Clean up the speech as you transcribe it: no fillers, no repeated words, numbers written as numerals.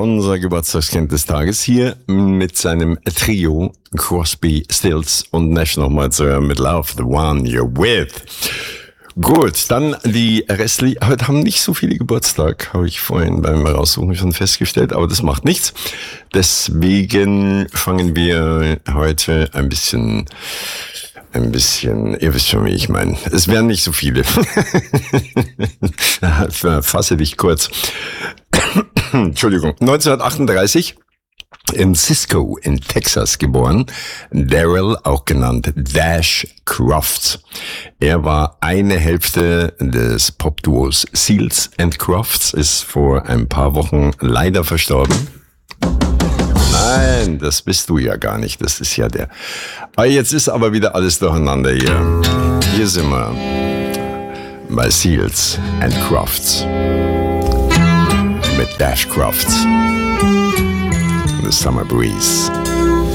unser Geburtstagskind des Tages hier mit seinem Trio Crosby, Stills und Nash nochmal zu hören mit Love, the one you're with. Gut, dann die restlichen. Heute haben nicht so viele Geburtstag, habe ich vorhin beim Raussuchen schon festgestellt, aber das macht nichts. Deswegen fangen wir heute ein bisschen, ihr wisst schon, wie ich meine. Es werden nicht so viele. Fasse dich kurz. Entschuldigung. 1938 in Cisco in Texas geboren. Darryl, auch genannt Dash Crofts. Er war eine Hälfte des Popduos Seals and Crofts, ist vor ein paar Wochen leider verstorben. Nein, das bist du ja gar nicht. Das ist ja der. Jetzt ist aber wieder alles durcheinander hier. Hier sind wir bei Seals and Crofts. Mit Dash Crofts. The Summer Breeze.